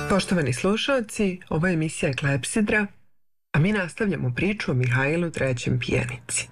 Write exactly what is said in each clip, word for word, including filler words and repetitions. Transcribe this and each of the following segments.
Poštovani slušalci, ovo je emisija Klepsidra, a mi nastavljamo priču o Mihajlu trećem Pijanici.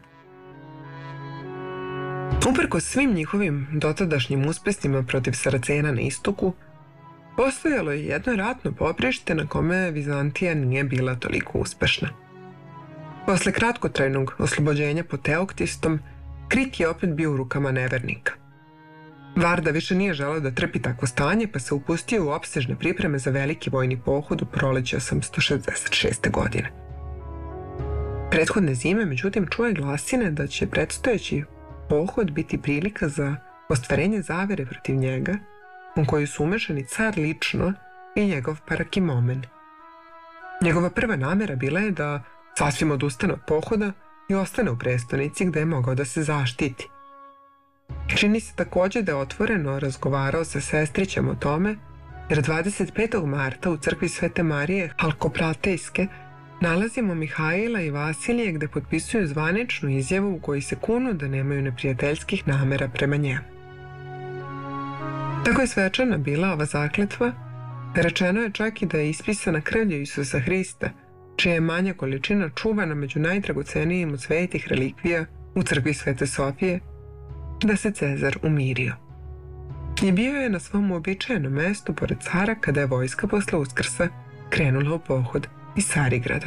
Uprkos svim njihovim dotadašnjim uspesima protiv Saracena na istoku, postojalo je jedno ratno poprište na kome Vizantija nije bila toliko uspešna. Posle kratkotrajnog oslobođenja pod Teoktistom, Krit je opet bio u rukama nevernika. Varda više nije želeo da trpi takvo stanje, pa se upustio u opsežne pripreme za veliki vojni pohod u proleće osamsto šezdeset šeste. godine. Prethodne zime, međutim, čuje glasine da će predstojeći pohod biti prilika za ostvarenje zavere protiv njega, u kojoj su umešani car lično i njegov Parakimomen. Njegova prva namera bila je da sasvim odustane od pohoda i ostane u prestonici gde je mogao da se zaštiti. Čini se također da je otvoreno razgovarao sa sestrićem o tome, jer dvadeset petog marta u crkvi Svete Marije Halkopratejske nalazimo Mihajla i Vasilije gde potpisuju zvaničnu izjavu u kojoj se kunu da nemaju neprijateljskih namera prema njemu. Tako je svečana bila ova zakletva, rečeno je čak i da je ispisana krvlju Isusa Hrista, čija je manja količina čuvana među najdragocenijim od svetih relikvija u crkvi Svete Sofije, da se Cezar umirio. I bio je na svom uobičajenom mestu pored cara kada je vojska posle Uskrsa krenula u pohod iz Carigrada.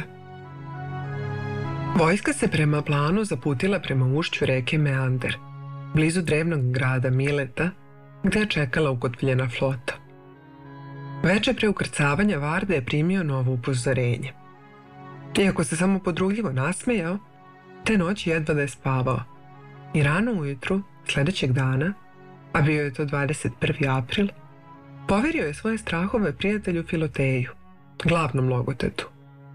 Vojska se prema planu zaputila prema ušću reke Meander, blizu drevnog grada Mileta, gde je čekala ukotvljena flota. Veče pre ukrcavanja Varda je primio novo upozorenje. Iako se samo podrugljivo nasmejao, te noći jedva da je spavao i rano ujutru sljedećeg dana, a bio je to dvadeset prvi april, poverio je svoje strahove prijatelju Filoteju, glavnom logotetu.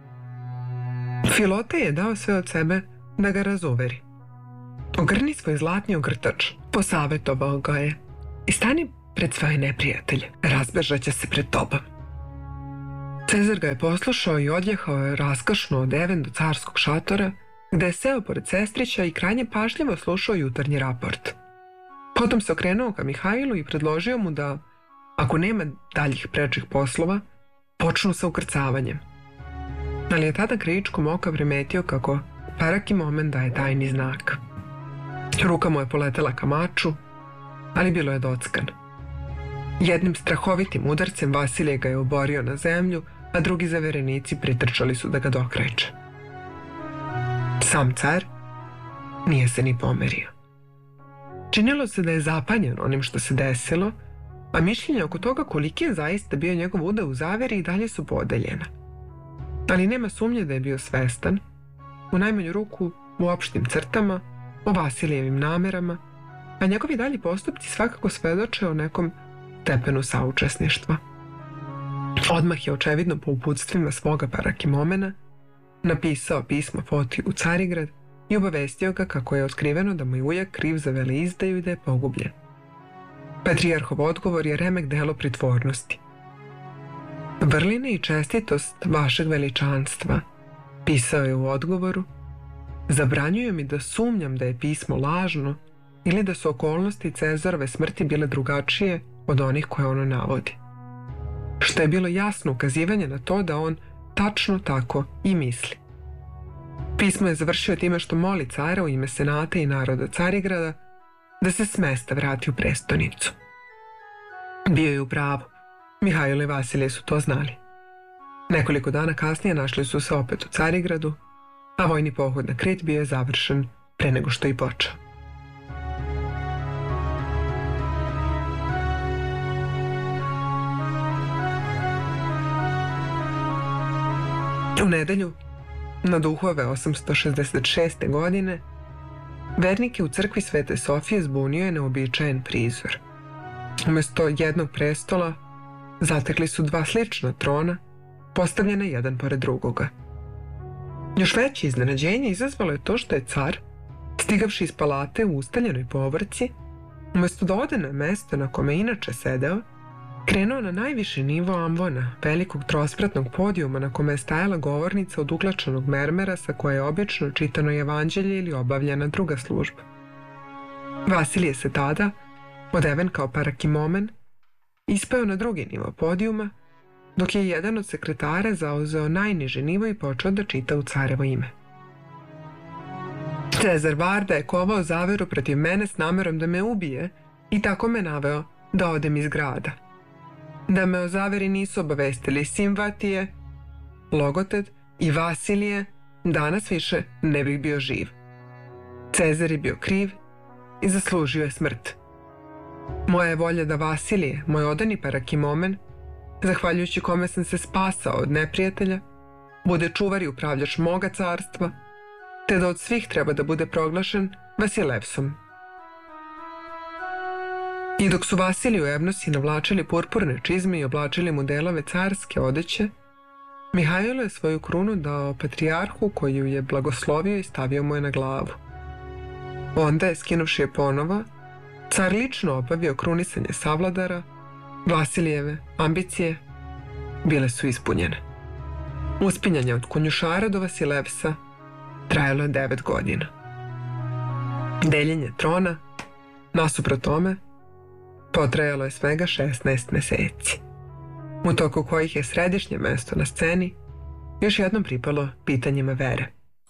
Filotej je dao sve od sebe da ga razuveri. Ogrni svoj zlatni ogrtač, posavetovao ga je, i stani pred svoje neprijatelje, razbežat će se pred tobom. Cezar ga je poslušao i odjehao je raskošno odeven do carskog šatora, gde je seo pored sestrića i krajnje pažljivo slušao jutarnji raport. Potom se okrenuo ka Mihajlu i predložio mu da, ako nema daljih prečih poslova, počnu sa ukrcavanjem. Ali je tada krajičkom oka primetio kako Parakimomen daje tajni znak. Ruka mu je poletela ka maču, ali bilo je dockan. Jednim strahovitim udarcem Vasilije ga je oborio na zemlju, a drugi zaverenici pritrčali su da ga dokrajče. Sam car nije se ni pomerio. Činilo se da je zapanjen onim što se desilo, a mišljenja oko toga koliki je zaista bio njegov udar u zaveri i dalje su podeljena. Ali nema sumnje da je bio svestan, u najmanju ruku u opštim crtama, o Vasilijevim namerama, a njegovi dalji postupci svakako svedoče o nekom stepenu saučesništva. Odmah je očevidno po uputstvima svoga Parakimomena napisao pismo Fotiju u Carigrad i obavestio ga kako je otkriveno da mu je ujak kriv za veleizdaju i da je pogubljen. Patrijarhov odgovor je remek delo pritvornosti. Vrline i čestitost vašeg veličanstva, pisao je u odgovoru, zabranjuju mi da sumnjam da je pismo lažno ili da su okolnosti Cezarove smrti bile drugačije od onih koje ono navodi. Što je bilo jasno ukazivanje na to da on tačno tako i misli. Pismo je završio time što moli cara u ime senata i naroda Carigrada da se s mesta vrati u prestonicu. Bio je u pravu. Mihajlo i Vasilije su to znali. Nekoliko dana kasnije našli su se opet u Carigradu, a vojni pohod na Krit bio je završen pre nego što i počeo. U nedelju, na Duhove osamsto šezdeset šeste. godine, vernike u crkvi Svete Sofije zbunio je neobičajen prizor. Umesto jednog prestola, zatekli su dva slična trona, postavljena jedan pored drugoga. Još veće iznenađenje izazvalo je to što je car, stigavši iz palate u ustaljenoj povorci, umesto da ode na mesto na kome inače sedeo, krenuo na najviši nivo ambona, velikog trospratnog podijuma na kome je stajala govornica od uklačanog mermera sa koje je obično čitano evanđelje ili obavljena druga služba. Vasilije se tada, odeven kao Parakimomen, ispeo na drugi nivo podijuma dok je jedan od sekretara zauzeo najniži nivo i počeo da čita u carevo ime. Cezar Varda je kovao zaveru protiv mene s namerom da me ubije i tako me naveo da odem iz grada. Da me o zaveri nisu obavestili Simvatije, Logoted i Vasilije, danas više ne bih bio živ. Cezar je bio kriv i zaslužio je smrt. Moja je volja da Vasilije, moj odani parakimomen, zahvaljujući kome sam se spasao od neprijatelja, bude čuvar i upravljač moga carstva, te da od svih treba da bude proglašen Vasilevsom. I dok su Vasiliju Evnosi navlačili purpurne čizme i oblačili mu delove carske odeće, Mihajlo je svoju krunu dao patrijarhu koji ju je blagoslovio i stavio mu je na glavu. Onda je, skinuvši je ponova, car lično obavio krunisanje savladara, Vasilijeve ambicije bile su ispunjene. Uspinjanje od konjušara do Vasilevsa trajalo je devet godina. Deljenje trona, nasuprot tome, potrajalo je svega šesnaest meseci, u toku kojih je središnje mesto na sceni još jednom pripalo pitanjima vere.